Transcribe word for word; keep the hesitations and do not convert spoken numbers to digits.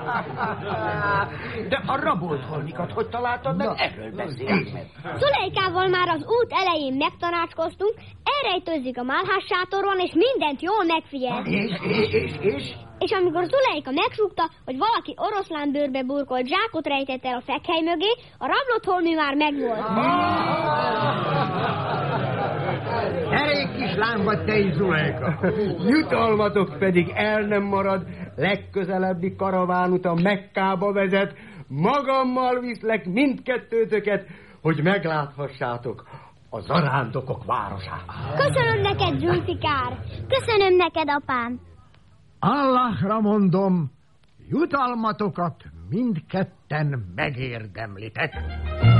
De a rabolt holmikat hogy találtad meg? Erről beszélj meg. Zuleikával már az út elején megtanácskoztunk, elrejtőzik a málhás sátorban, és mindent jól megfigyel. És, és, és, és? És amikor Zuleika megsúgta, hogy valaki oroszlánbőrbe burkolt zsákot rejtett el a fekhely mögé, a rablott holmi már megvolt. Elég kis lám vagy te is, Zuleika. Jutalmatok pedig el nem marad, legközelebbi karavánutam Mekkába vezet, magammal viszlek mindkettőtöket, hogy megláthassátok a zarándokok városát. Köszönöm neked, Zülfikár. Köszönöm neked, apám. Allahra mondom, jutalmatokat mindketten megérdemlitek.